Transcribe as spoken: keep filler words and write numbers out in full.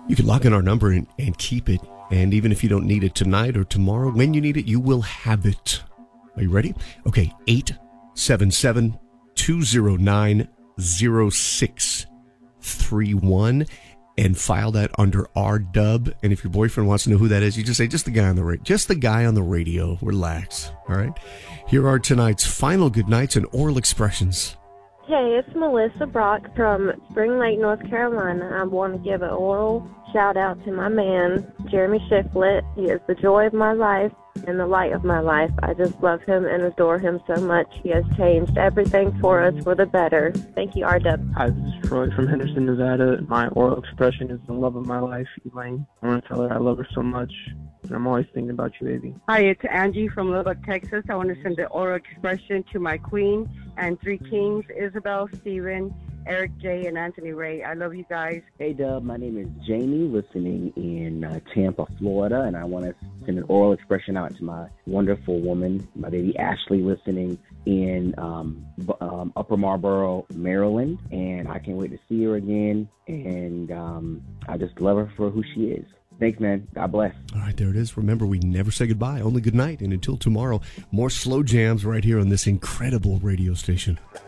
You can lock in our number and, and keep it. And even if you don't need it tonight or tomorrow, when you need it, you will have it. Are you ready? Okay, eight seven seven, two zero nine, zero six three one. And file that under R Dub. And if your boyfriend wants to know who that is, you just say, just the guy on the radio. Just the guy on the radio. Relax. All right? Here are tonight's final good nights and oral expressions. Hey, it's Melissa Brock from Spring Lake, North Carolina. I want to give an oral shout out to my man, Jeremy Shiflett. He is the joy of my life and the light of my life. I just love him and adore him so much. He has changed everything for us for the better. Thank you, R W. Hi, this is Troy from Henderson, Nevada. My oral expression is the love of my life, Elaine. I want to tell her I love her so much, and I'm always thinking about you, baby. Hi, it's Angie from Lubbock, Texas. I want to send the oral expression to my queen and three kings, Isabel, Stephen, Eric J, and Anthony Ray. I love you guys. Hey, Dub. My name is Jamie, listening in uh, Tampa, Florida, and I want to send an oral expression out to my wonderful woman, my baby Ashley, listening in um, um, Upper Marlboro, Maryland, and I can't wait to see her again, and um, I just love her for who she is. Thanks, man. God bless. All right, there it is. Remember, we never say goodbye, only good night. And until tomorrow, more slow jams right here on this incredible radio station.